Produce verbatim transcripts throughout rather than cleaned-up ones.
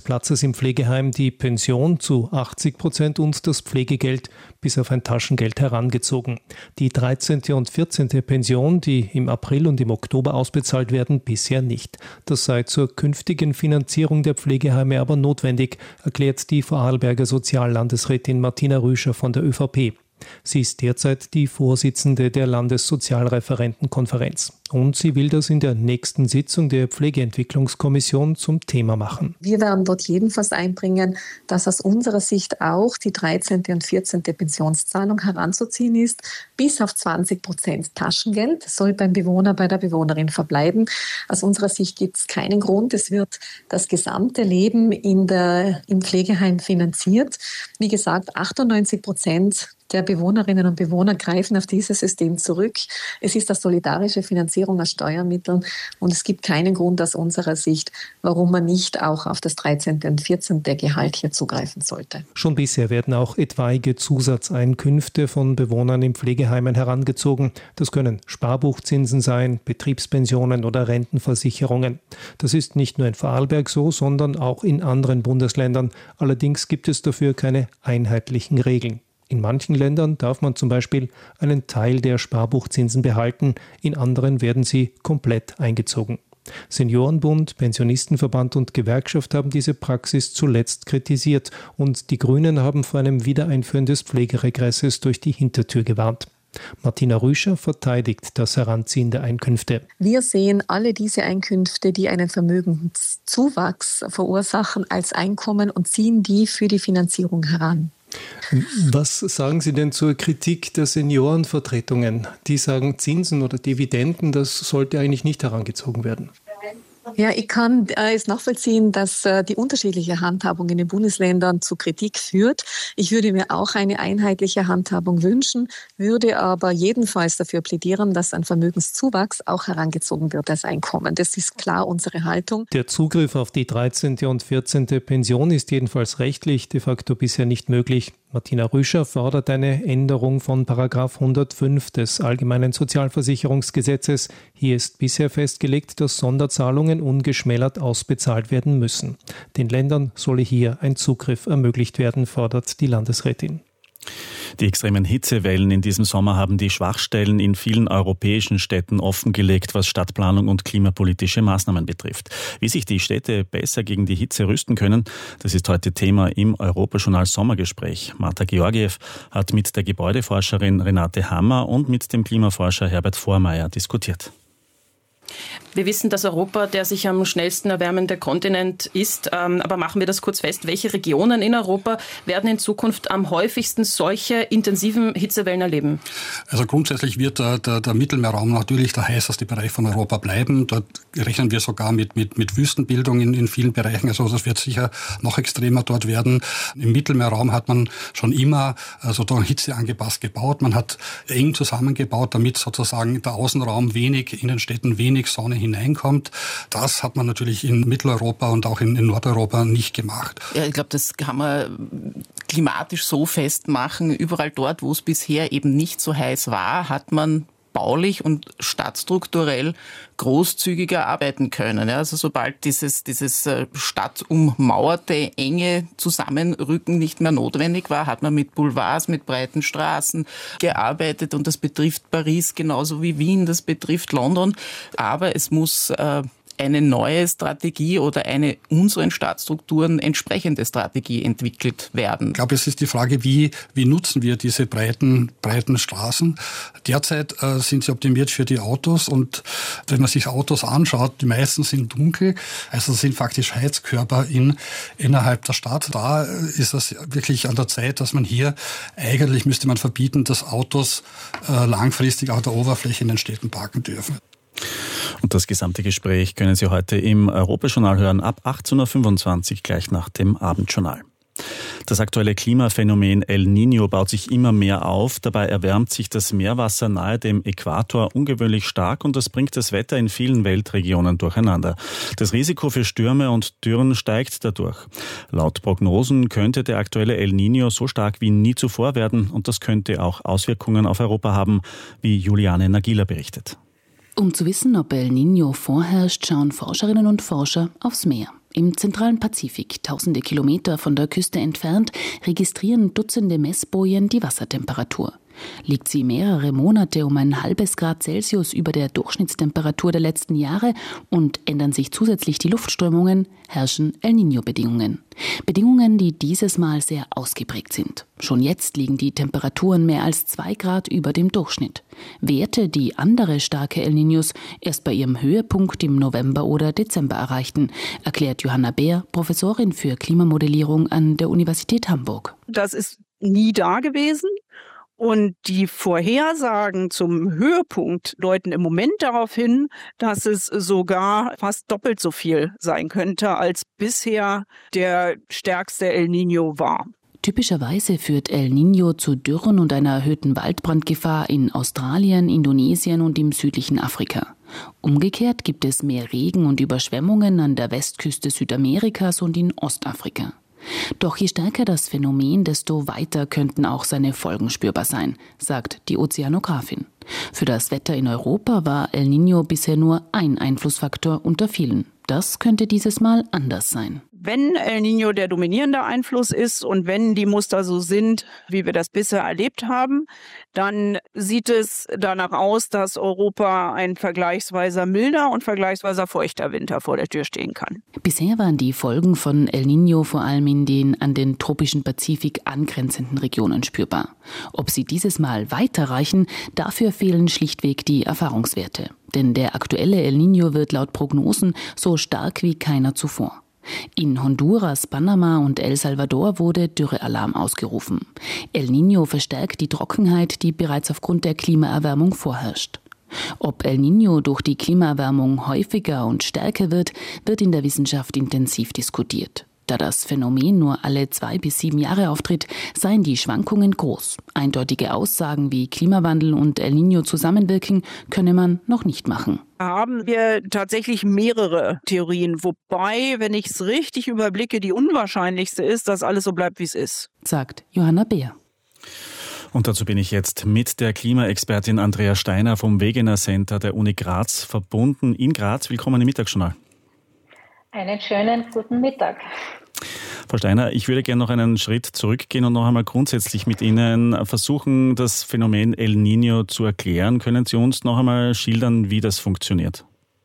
Platzes im Pflegeheim die Pension zu achtzig Prozent und das Pflegegeld bis auf ein Taschengeld herangezogen. Die dreizehnte und vierzehnte Pension, die im April und im Oktober ausbezahlt werden, bisher nicht. Das sei zur künftigen Finanzierung der Pflegeheime aber notwendig, erklärt die Vorarlberger Soziallandesrätin Martina Rüscher von der ÖVP. Sie ist derzeit die Vorsitzende der Landessozialreferentenkonferenz. Und sie will das in der nächsten Sitzung der Pflegeentwicklungskommission zum Thema machen. Wir werden dort jedenfalls einbringen, dass aus unserer Sicht auch die dreizehnte und vierzehnte Pensionszahlung heranzuziehen ist. Bis auf zwanzig Prozent Taschengeld soll beim Bewohner, bei der Bewohnerin verbleiben. Aus unserer Sicht gibt es keinen Grund. Es wird das gesamte Leben in der, im Pflegeheim finanziert. Wie gesagt, achtundneunzig Prozent der Bewohnerinnen und Bewohner greifen auf dieses System zurück. Es ist eine solidarische Finanzierung aus Steuermitteln und es gibt keinen Grund aus unserer Sicht, warum man nicht auch auf das dreizehnte und vierzehnte Gehalt hier zugreifen sollte. Schon bisher werden auch etwaige Zusatzeinkünfte von Bewohnern in Pflegeheimen herangezogen. Das können Sparbuchzinsen sein, Betriebspensionen oder Rentenversicherungen. Das ist nicht nur in Vorarlberg so, sondern auch in anderen Bundesländern. Allerdings gibt es dafür keine einheitlichen Regeln. In manchen Ländern darf man zum Beispiel einen Teil der Sparbuchzinsen behalten, in anderen werden sie komplett eingezogen. Seniorenbund, Pensionistenverband und Gewerkschaft haben diese Praxis zuletzt kritisiert und die Grünen haben vor einem Wiedereinführen des Pflegeregresses durch die Hintertür gewarnt. Martina Rüscher verteidigt das Heranziehen der Einkünfte. Wir sehen alle diese Einkünfte, die einen Vermögenszuwachs verursachen, als Einkommen und ziehen die für die Finanzierung heran. Was sagen Sie denn zur Kritik der Seniorenvertretungen? Die sagen, Zinsen oder Dividenden, das sollte eigentlich nicht herangezogen werden. Ja, ich kann äh, es nachvollziehen, dass äh, die unterschiedliche Handhabung in den Bundesländern zu Kritik führt. Ich würde mir auch eine einheitliche Handhabung wünschen, würde aber jedenfalls dafür plädieren, dass ein Vermögenszuwachs auch herangezogen wird als Einkommen. Das ist klar unsere Haltung. Der Zugriff auf die dreizehnte und vierzehnte Pension ist jedenfalls rechtlich de facto bisher nicht möglich. Martina Rüscher fordert eine Änderung von Paragraph hundertfünf des Allgemeinen Sozialversicherungsgesetzes. Hier ist bisher festgelegt, dass Sonderzahlungen ungeschmälert ausbezahlt werden müssen. Den Ländern solle hier ein Zugriff ermöglicht werden, fordert die Landesrätin. Die extremen Hitzewellen in diesem Sommer haben die Schwachstellen in vielen europäischen Städten offengelegt, was Stadtplanung und klimapolitische Maßnahmen betrifft. Wie sich die Städte besser gegen die Hitze rüsten können, das ist heute Thema im Europajournal Sommergespräch. Martha Georgiev hat mit der Gebäudeforscherin Renate Hammer und mit dem Klimaforscher Herbert Vormeier diskutiert. Wir wissen, dass Europa der sich am schnellsten erwärmende Kontinent ist. Aber machen wir das kurz fest. Welche Regionen in Europa werden in Zukunft am häufigsten solche intensiven Hitzewellen erleben? Also grundsätzlich wird der, der, der Mittelmeerraum natürlich der heißeste Bereich von Europa bleiben. Dort rechnen wir sogar mit, mit, mit Wüstenbildung in, in vielen Bereichen. Also das wird sicher noch extremer dort werden. Im Mittelmeerraum hat man schon immer sozusagen Hitze angepasst gebaut. Man hat eng zusammengebaut, damit sozusagen der Außenraum wenig, in den Städten wenig Sonne hineinkommt. Das hat man natürlich in Mitteleuropa und auch in, in Nordeuropa nicht gemacht. Ja, ich glaube, das kann man klimatisch so festmachen. Überall dort, wo es bisher eben nicht so heiß war, hat man baulich und stadtstrukturell großzügiger arbeiten können. Ja, also sobald dieses, dieses stadtummauerte, enge Zusammenrücken nicht mehr notwendig war, hat man mit Boulevards, mit breiten Straßen gearbeitet und das betrifft Paris genauso wie Wien, das betrifft London. Aber es muss äh, eine neue Strategie oder eine unseren Stadtstrukturen entsprechende Strategie entwickelt werden. Ich glaube, es ist die Frage, wie, wie nutzen wir diese breiten, breiten Straßen? Derzeit äh, sind sie optimiert für die Autos und wenn man sich Autos anschaut, die meisten sind dunkel, also sind faktisch Heizkörper in, innerhalb der Stadt. Da ist es wirklich an der Zeit, dass man hier, eigentlich müsste man verbieten, dass Autos äh, langfristig auf der Oberfläche in den Städten parken dürfen. Und das gesamte Gespräch können Sie heute im Europajournal hören, ab achtzehn Uhr fünfundzwanzig, gleich nach dem Abendjournal. Das aktuelle Klimaphänomen El Niño baut sich immer mehr auf. Dabei erwärmt sich das Meerwasser nahe dem Äquator ungewöhnlich stark und das bringt das Wetter in vielen Weltregionen durcheinander. Das Risiko für Stürme und Dürren steigt dadurch. Laut Prognosen könnte der aktuelle El Niño so stark wie nie zuvor werden und das könnte auch Auswirkungen auf Europa haben, wie Juliane Nagila berichtet. Um zu wissen, ob El Niño vorherrscht, schauen Forscherinnen und Forscher aufs Meer. Im zentralen Pazifik, tausende Kilometer von der Küste entfernt, registrieren Dutzende Messbojen die Wassertemperatur. Liegt sie mehrere Monate um ein halbes Grad Celsius über der Durchschnittstemperatur der letzten Jahre und ändern sich zusätzlich die Luftströmungen, herrschen El Niño-Bedingungen. Bedingungen, die dieses Mal sehr ausgeprägt sind. Schon jetzt liegen die Temperaturen mehr als zwei Grad über dem Durchschnitt. Werte, die andere starke El Niños erst bei ihrem Höhepunkt im November oder Dezember erreichten, erklärt Johanna Beer, Professorin für Klimamodellierung an der Universität Hamburg. Das ist nie da gewesen. Und die Vorhersagen zum Höhepunkt deuten im Moment darauf hin, dass es sogar fast doppelt so viel sein könnte, als bisher der stärkste El Niño war. Typischerweise führt El Niño zu Dürren und einer erhöhten Waldbrandgefahr in Australien, Indonesien und im südlichen Afrika. Umgekehrt gibt es mehr Regen und Überschwemmungen an der Westküste Südamerikas und in Ostafrika. Doch je stärker das Phänomen, desto weiter könnten auch seine Folgen spürbar sein, sagt die Ozeanografin. Für das Wetter in Europa war El Niño bisher nur ein Einflussfaktor unter vielen. Das könnte dieses Mal anders sein. Wenn El Niño der dominierende Einfluss ist und wenn die Muster so sind, wie wir das bisher erlebt haben, dann sieht es danach aus, dass Europa ein vergleichsweise milder und vergleichsweise feuchter Winter vor der Tür stehen kann. Bisher waren die Folgen von El Niño vor allem in den an den tropischen Pazifik angrenzenden Regionen spürbar. Ob sie dieses Mal weiterreichen, dafür fehlen schlichtweg die Erfahrungswerte. Denn der aktuelle El Niño wird laut Prognosen so stark wie keiner zuvor. In Honduras, Panama und El Salvador wurde Dürrealarm ausgerufen. El Niño verstärkt die Trockenheit, die bereits aufgrund der Klimaerwärmung vorherrscht. Ob El Niño durch die Klimaerwärmung häufiger und stärker wird, wird in der Wissenschaft intensiv diskutiert. Da das Phänomen nur alle zwei bis sieben Jahre auftritt, seien die Schwankungen groß. Eindeutige Aussagen wie Klimawandel und El Niño zusammenwirken, könne man noch nicht machen. Da haben wir tatsächlich mehrere Theorien, wobei, wenn ich es richtig überblicke, die unwahrscheinlichste ist, dass alles so bleibt, wie es ist, sagt Johanna Beer. Und dazu bin ich jetzt mit der Klimaexpertin Andrea Steiner vom Wegener Center der Uni Graz verbunden. In Graz, willkommen im Mittagsjournal. Einen schönen guten Mittag. Frau Steiner, ich würde gerne noch einen Schritt zurückgehen und noch einmal grundsätzlich mit Ihnen versuchen, das Phänomen El Niño zu erklären. Können Sie uns noch einmal schildern, wie das funktioniert?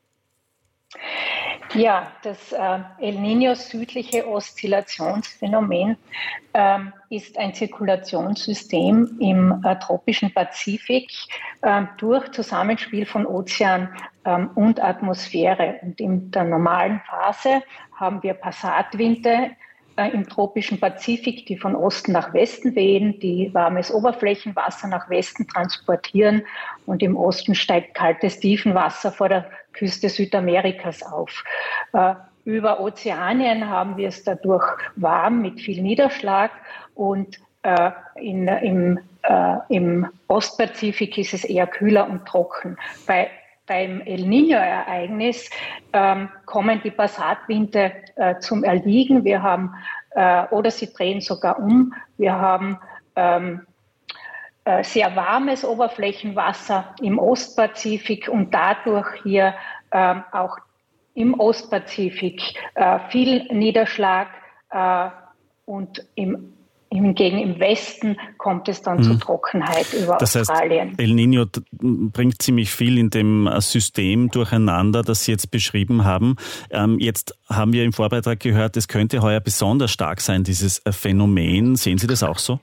Ja, das äh, El Niño südliche Oszillationsphänomen äh, ist ein Zirkulationssystem im äh, tropischen Pazifik äh, durch Zusammenspiel von Ozean äh, und Atmosphäre. Und in der normalen Phase haben wir Passatwinde äh, im tropischen Pazifik, die von Osten nach Westen wehen, die warmes Oberflächenwasser nach Westen transportieren und im Osten steigt kaltes Tiefenwasser vor der Küste Südamerikas auf. Äh, über Ozeanien haben wir es dadurch warm mit viel Niederschlag und äh, in, im, äh, im Ostpazifik ist es eher kühler und trocken. Bei Beim El Niño-Ereignis ähm, kommen die Passatwinde äh, zum Erliegen. Wir haben, äh, oder sie drehen sogar um. Wir haben ähm, äh, sehr warmes Oberflächenwasser im Ostpazifik und dadurch hier äh, auch im Ostpazifik äh, viel Niederschlag äh, und im Hingegen im Westen kommt es dann mhm. zu Trockenheit über das Australien. Heißt, El Niño bringt ziemlich viel in dem System durcheinander, das Sie jetzt beschrieben haben. Ähm, jetzt haben wir im Vorbeitrag gehört, es könnte heuer besonders stark sein, dieses Phänomen. Sehen Sie das auch so?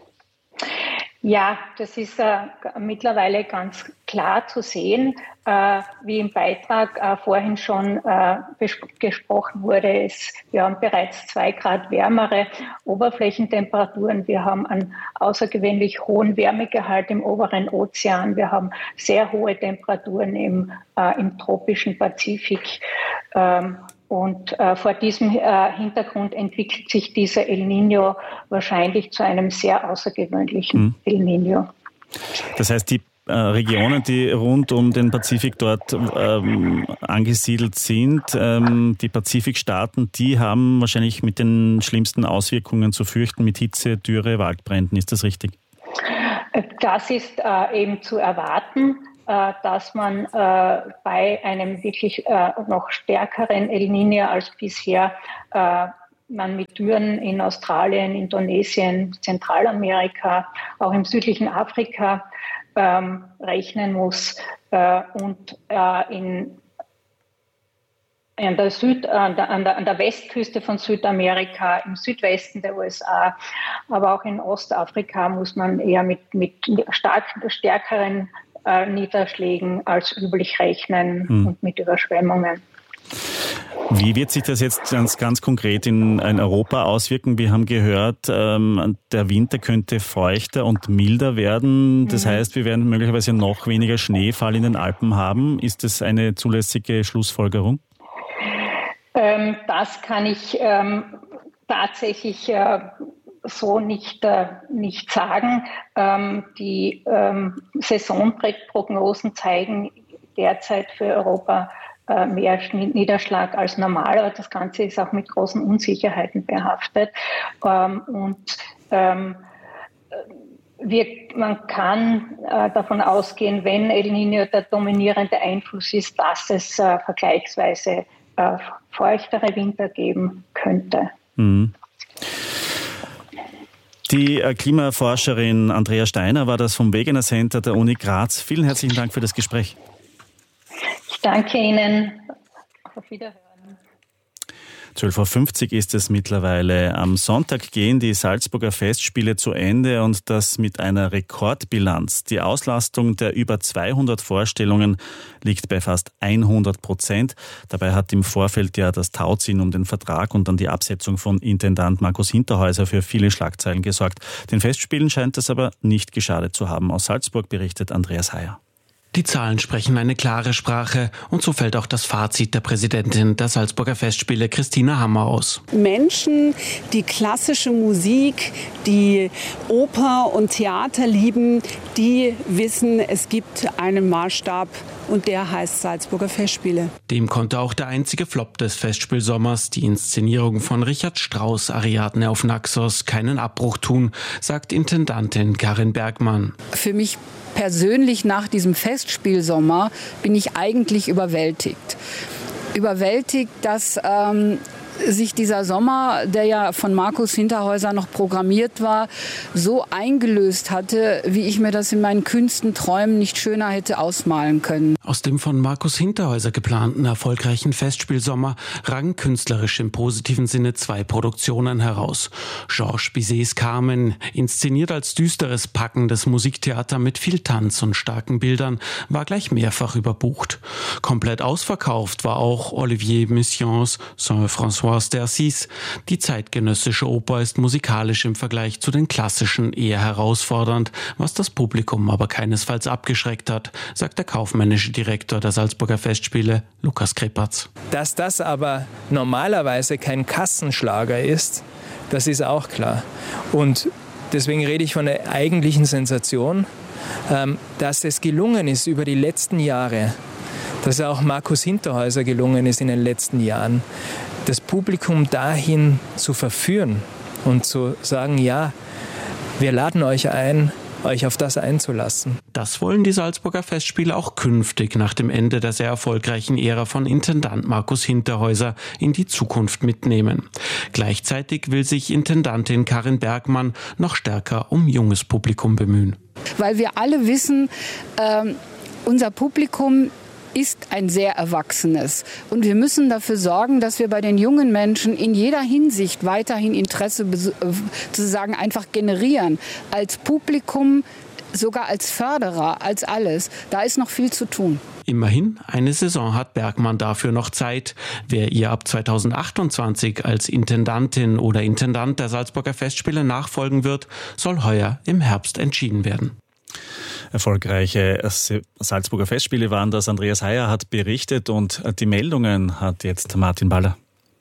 Ja, das ist äh, mittlerweile ganz klar zu sehen. Äh, wie im Beitrag äh, vorhin schon äh, bes- gesprochen wurde, ist, wir haben bereits zwei Grad wärmere Oberflächentemperaturen. Wir haben einen außergewöhnlich hohen Wärmegehalt im oberen Ozean. Wir haben sehr hohe Temperaturen im, äh, im tropischen Pazifik. Ähm, Und äh, vor diesem äh, Hintergrund entwickelt sich dieser El Niño wahrscheinlich zu einem sehr außergewöhnlichen mhm. El Niño. Das heißt, die äh, Regionen, die rund um den Pazifik dort ähm, angesiedelt sind, ähm, die Pazifikstaaten, die haben wahrscheinlich mit den schlimmsten Auswirkungen zu fürchten, mit Hitze, Dürre, Waldbränden. Ist das richtig? Das ist äh, eben zu erwarten. dass man bei einem wirklich noch stärkeren El Niño als bisher man mit Dürren in Australien, Indonesien, Zentralamerika, auch im südlichen Afrika ähm, rechnen muss äh, und äh, in, an, der Süd, an, der, an, der, an der Westküste von Südamerika, im Südwesten der U S A, aber auch in Ostafrika muss man eher mit, mit stark, stärkeren äh, Niederschlägen als üblich rechnen hm. und mit Überschwemmungen. Wie wird sich das jetzt ganz, ganz konkret in, in Europa auswirken? Wir haben gehört, ähm, der Winter könnte feuchter und milder werden. Das mhm. heißt, wir werden möglicherweise noch weniger Schneefall in den Alpen haben. Ist das eine zulässige Schlussfolgerung? Ähm, das kann ich ähm, tatsächlich äh, so nicht, äh, nicht sagen. Ähm, die ähm, Saisonprognosen zeigen derzeit für Europa mehr Niederschlag als normal, aber das Ganze ist auch mit großen Unsicherheiten behaftet. Und ähm, wir, man kann äh, davon ausgehen, wenn El Niño der dominierende Einfluss ist, dass es äh, vergleichsweise äh, feuchtere Winter geben könnte. Mhm. Die Klimaforscherin Andrea Steiner war das vom Wegener Center der Uni Graz. Vielen herzlichen Dank für das Gespräch. Ich danke Ihnen. Auf Wiederhören. zwölf Uhr fünfzig ist es mittlerweile. Am Sonntag gehen die Salzburger Festspiele zu Ende und das mit einer Rekordbilanz. Die Auslastung der über zweihundert Vorstellungen liegt bei fast hundert Prozent. Dabei hat im Vorfeld ja das Tauziehen um den Vertrag und dann die Absetzung von Intendant Markus Hinterhäuser für viele Schlagzeilen gesorgt. Den Festspielen scheint es aber nicht geschadet zu haben. Aus Salzburg berichtet Andreas Heyer. Die Zahlen sprechen eine klare Sprache und so fällt auch das Fazit der Präsidentin der Salzburger Festspiele, Christina Hammer, aus. Menschen, die klassische Musik, die Oper und Theater lieben, die wissen, es gibt einen Maßstab und der heißt Salzburger Festspiele. Dem konnte auch der einzige Flop des Festspielsommers, die Inszenierung von Richard Strauss Ariadne auf Naxos, keinen Abbruch tun, sagt Intendantin Karin Bergmann. Für mich persönlich nach diesem Festspielsommer bin ich eigentlich überwältigt. Überwältigt, dass ähm, sich dieser Sommer, der ja von Markus Hinterhäuser noch programmiert war, so eingelöst hatte, wie ich mir das in meinen kühnsten Träumen nicht schöner hätte ausmalen können. Aus dem von Markus Hinterhäuser geplanten erfolgreichen Festspielsommer rangen künstlerisch im positiven Sinne zwei Produktionen heraus. Georges Bizets Carmen, inszeniert als düsteres, packendes Musiktheater mit viel Tanz und starken Bildern, war gleich mehrfach überbucht. Komplett ausverkauft war auch Olivier Messiaens Saint-François d'Assise. Die zeitgenössische Oper ist musikalisch im Vergleich zu den klassischen eher herausfordernd, was das Publikum aber keinesfalls abgeschreckt hat, sagt der kaufmännische Direktor der Salzburger Festspiele, Lukas Krepatz. Dass das aber normalerweise kein Kassenschlager ist, das ist auch klar. Und deswegen rede ich von der eigentlichen Sensation, dass es gelungen ist über die letzten Jahre, dass auch Markus Hinterhäuser gelungen ist in den letzten Jahren, das Publikum dahin zu verführen und zu sagen, ja, wir laden euch ein, euch auf das einzulassen. Das wollen die Salzburger Festspiele auch künftig nach dem Ende der sehr erfolgreichen Ära von Intendant Markus Hinterhäuser in die Zukunft mitnehmen. Gleichzeitig will sich Intendantin Karin Bergmann noch stärker um junges Publikum bemühen. Weil wir alle wissen, äh, unser Publikum ist ein sehr erwachsenes. Und wir müssen dafür sorgen, dass wir bei den jungen Menschen in jeder Hinsicht weiterhin Interesse sozusagen einfach generieren. Als Publikum, sogar als Förderer, als alles. Da ist noch viel zu tun. Immerhin, eine Saison hat Bergmann dafür noch Zeit. Wer ihr ab zweitausendachtundzwanzig als Intendantin oder Intendant der Salzburger Festspiele nachfolgen wird, soll heuer im Herbst entschieden werden. Erfolgreiche Salzburger Festspiele waren das. Andreas Heyer hat berichtet und die Meldungen hat jetzt Martin Baller.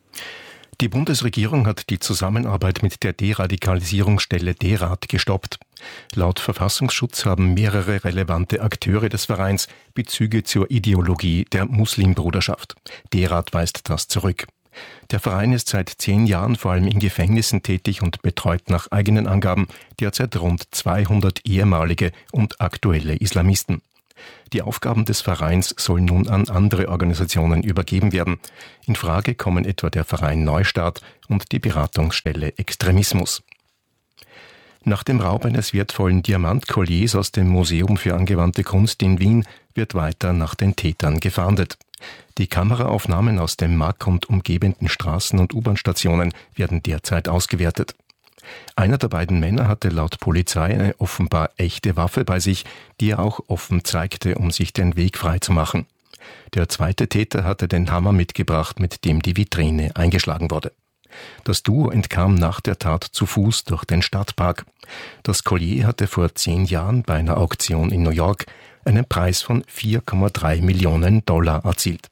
Die Bundesregierung hat die Zusammenarbeit mit der Deradikalisierungsstelle D-Rat gestoppt. Laut Verfassungsschutz haben mehrere relevante Akteure des Vereins Bezüge zur Ideologie der Muslimbruderschaft. D-Rat weist das zurück. Der Verein ist seit zehn Jahren vor allem in Gefängnissen tätig und betreut nach eigenen Angaben derzeit rund zweihundert ehemalige und aktuelle Islamisten. Die Aufgaben des Vereins sollen nun an andere Organisationen übergeben werden. In Frage kommen etwa der Verein Neustart und die Beratungsstelle Extremismus. Nach dem Raub eines wertvollen Diamantkolliers aus dem Museum für angewandte Kunst in Wien wird weiter nach den Tätern gefahndet. Die Kameraaufnahmen aus dem Mack und umgebenden Straßen- und U-Bahn-Stationen werden derzeit ausgewertet. Einer der beiden Männer hatte laut Polizei eine offenbar echte Waffe bei sich, die er auch offen zeigte, um sich den Weg freizumachen. Der zweite Täter hatte den Hammer mitgebracht, mit dem die Vitrine eingeschlagen wurde. Das Duo entkam nach der Tat zu Fuß durch den Stadtpark. Das Collier hatte vor zehn Jahren bei einer Auktion in New York einen Preis von vier Komma drei Millionen Dollar erzielt.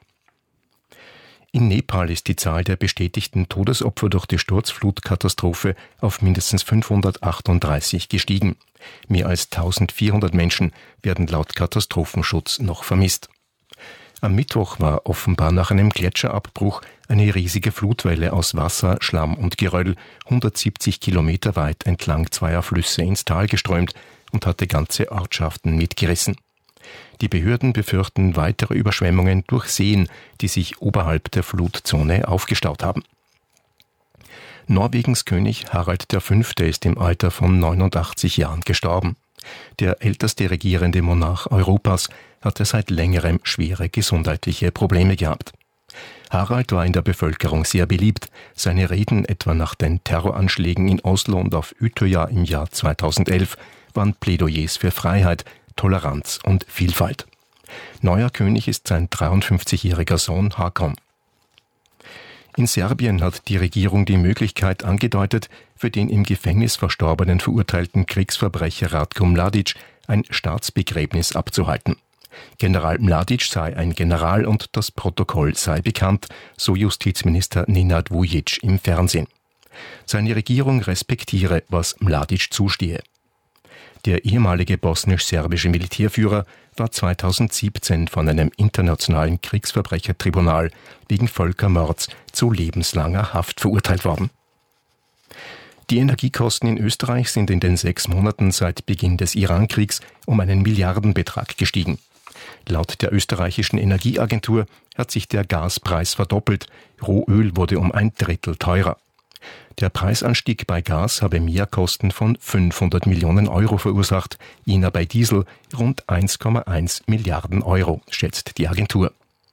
In Nepal ist die Zahl der bestätigten Todesopfer durch die Sturzflutkatastrophe auf mindestens fünfhundertachtunddreißig gestiegen. Mehr als eintausendvierhundert Menschen werden laut Katastrophenschutz noch vermisst. Am Mittwoch war offenbar nach einem Gletscherabbruch eine riesige Flutwelle aus Wasser, Schlamm und Geröll hundertsiebzig Kilometer weit entlang zweier Flüsse ins Tal geströmt und hatte ganze Ortschaften mitgerissen. Die Behörden befürchten weitere Überschwemmungen durch Seen, die sich oberhalb der Flutzone aufgestaut haben. Norwegens König Harald der Fünfte ist im Alter von neunundachtzig Jahren gestorben. Der älteste regierende Monarch Europas hatte seit längerem schwere gesundheitliche Probleme gehabt. Harald war in der Bevölkerung sehr beliebt. Seine Reden etwa nach den Terroranschlägen in Oslo und auf Utøya im Jahr zweitausendelf waren Plädoyers für Freiheit, Toleranz und Vielfalt. Neuer König ist sein dreiundfünfzigjähriger Sohn Hakon. In Serbien hat die Regierung die Möglichkeit angedeutet, für den im Gefängnis verstorbenen verurteilten Kriegsverbrecher Ratko Mladic ein Staatsbegräbnis abzuhalten. General Mladic sei ein General und das Protokoll sei bekannt, so Justizminister Nenad Vujic im Fernsehen. Seine Regierung respektiere, was Mladic zustehe. Der ehemalige bosnisch-serbische Militärführer war zweitausendsiebzehn von einem internationalen Kriegsverbrechertribunal wegen Völkermords zu lebenslanger Haft verurteilt worden. Die Energiekosten in Österreich sind in den sechs Monaten seit Beginn des Irankriegs um einen Milliardenbetrag gestiegen. Laut der österreichischen Energieagentur hat sich der Gaspreis verdoppelt, Rohöl wurde um ein Drittel teurer. Der Preisanstieg bei Gas habe Mehrkosten von fünfhundert Millionen Euro verursacht, jener bei Diesel rund eins Komma eins Milliarden Euro, schätzt die Agentur.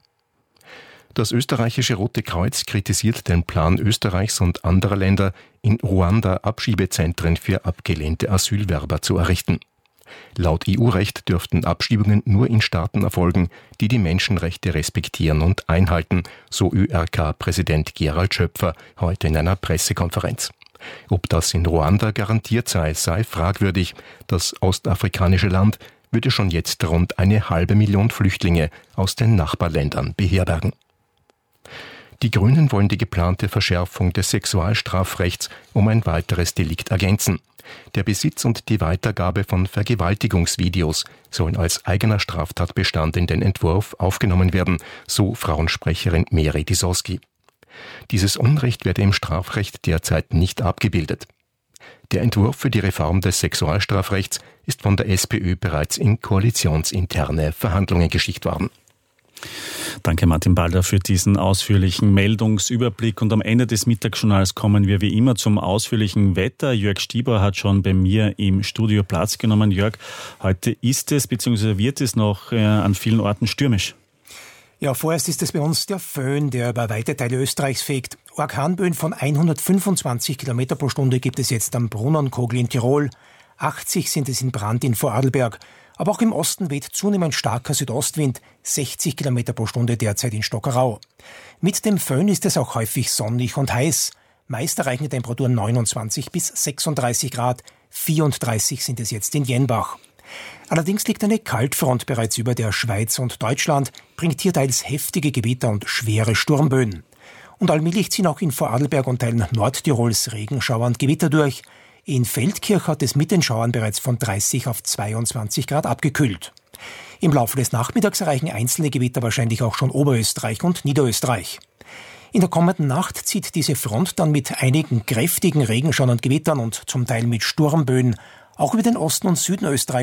Das österreichische Rote Kreuz kritisiert den Plan Österreichs und anderer Länder, in Ruanda Abschiebezentren für abgelehnte Asylwerber zu errichten. Laut E U-Recht dürften Abschiebungen nur in Staaten erfolgen, die die Menschenrechte respektieren und einhalten, so Ö R K-Präsident Gerald Schöpfer heute in einer Pressekonferenz. Ob das in Ruanda garantiert sei, sei fragwürdig. Das ostafrikanische Land würde schon jetzt rund eine halbe Million Flüchtlinge aus den Nachbarländern beherbergen. Die Grünen wollen die geplante Verschärfung des Sexualstrafrechts um ein weiteres Delikt ergänzen. Der Besitz und die Weitergabe von Vergewaltigungsvideos sollen als eigener Straftatbestand in den Entwurf aufgenommen werden, so Frauensprecherin Mary Disowski. Dieses Unrecht werde im Strafrecht derzeit nicht abgebildet. Der Entwurf für die Reform des Sexualstrafrechts ist von der SPÖ bereits in koalitionsinterne Verhandlungen geschickt worden. Danke Martin Balder für diesen ausführlichen Meldungsüberblick und am Ende des Mittagsjournals kommen wir wie immer zum ausführlichen Wetter. Jörg Stieber hat schon bei mir im Studio Platz genommen. Jörg, heute ist es bzw. wird es noch äh, an vielen Orten stürmisch. Ja, vorerst ist es bei uns der Föhn, der über weite Teile Österreichs fegt. Orkanböen von hundertfünfundzwanzig Kilometer pro Stunde gibt es jetzt am Brunnernkogel in Tirol. achtzig sind es in Brand in Vorarlberg. Aber auch im Osten weht zunehmend starker Südostwind, sechzig Kilometer pro Stunde derzeit in Stockerau. Mit dem Föhn ist es auch häufig sonnig und heiß. Meist erreichen die Temperaturen neunundzwanzig bis sechsunddreißig Grad, vierunddreißig sind es jetzt in Jenbach. Allerdings liegt eine Kaltfront bereits über der Schweiz und Deutschland, bringt hier teils heftige Gewitter und schwere Sturmböen. Und allmählich ziehen auch in Vorarlberg und Teilen Nordtirols Regenschauer und Gewitter durch. In Feldkirch hat es mit den Schauern bereits von dreißig auf zweiundzwanzig Grad abgekühlt. Im Laufe des Nachmittags erreichen einzelne Gewitter wahrscheinlich auch schon Oberösterreich und Niederösterreich. In der kommenden Nacht zieht diese Front dann mit einigen kräftigen Regenschauern und Gewittern und zum Teil mit Sturmböen auch über den Osten und Süden Österreichs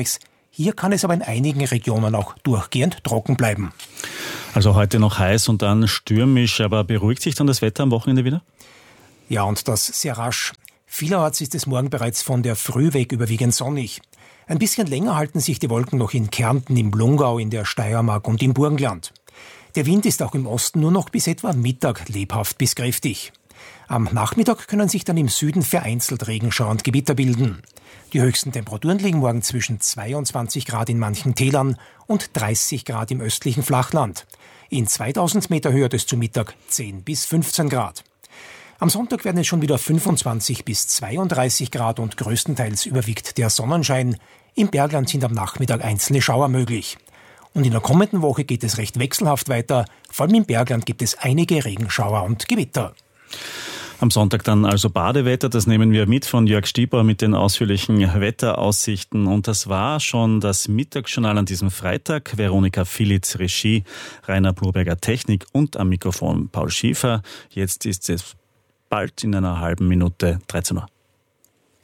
Hier kann es aber in einigen Regionen auch durchgehend trocken bleiben. Also heute noch heiß und dann stürmisch, aber beruhigt sich dann das Wetter am Wochenende wieder? Ja, und das sehr rasch. Vielerorts ist es morgen bereits von der Früh weg überwiegend sonnig. Ein bisschen länger halten sich die Wolken noch in Kärnten, im Lungau, in der Steiermark und im Burgenland. Der Wind ist auch im Osten nur noch bis etwa Mittag lebhaft bis kräftig. Am Nachmittag können sich dann im Süden vereinzelt Regenschauer und Gewitter bilden. Die höchsten Temperaturen liegen morgen zwischen zweiundzwanzig Grad in manchen Tälern und dreißig Grad im östlichen Flachland. In zweitausend Meter Höhe ist zu Mittag zehn bis fünfzehn Grad. Am Sonntag werden es schon wieder fünfundzwanzig bis zweiunddreißig Grad und größtenteils überwiegt der Sonnenschein. Im Bergland sind am Nachmittag einzelne Schauer möglich. Und in der kommenden Woche geht es recht wechselhaft weiter. Vor allem im Bergland gibt es einige Regenschauer und Gewitter. Am Sonntag dann also Badewetter, das nehmen wir mit von Jörg Stieber mit den ausführlichen Wetteraussichten. Und das war schon das Mittagsjournal an diesem Freitag. Veronika Filitz, Regie, Rainer Blurberger, Technik und am Mikrofon Paul Schiefer. Jetzt ist es bald in einer halben Minute dreizehn Uhr.